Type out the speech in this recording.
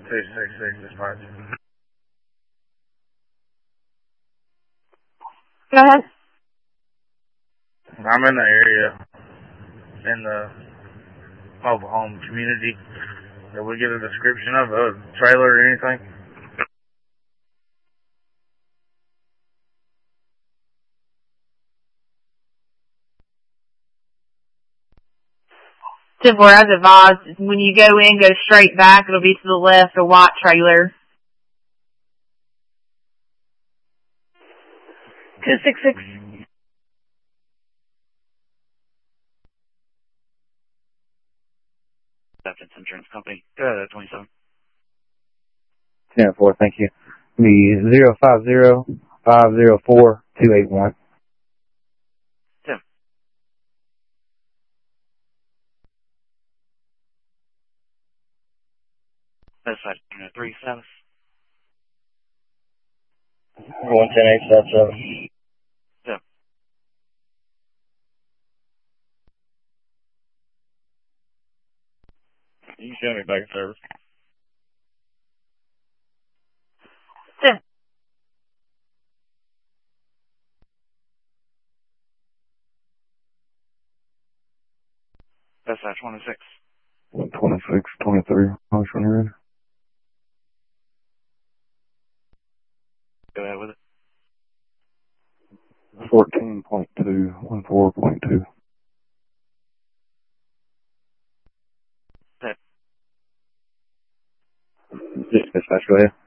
266 dispatch. Go ahead. I'm in the area, in the mobile home community. Did we get a description of a trailer or anything? 10-4, as advised, when you go in, go straight back. It'll be to the left, a white trailer. 266. That's Insurance Company. 27. 10-4, thank you. The 050-504-281. 10. Dispatch 3 South. 110 877. 10. You can show me back in service. 10. Dispatch 106. 126, 23. Motion ready. Go ahead with it. 14.2, 14.2. 10. Dispatch, go ahead.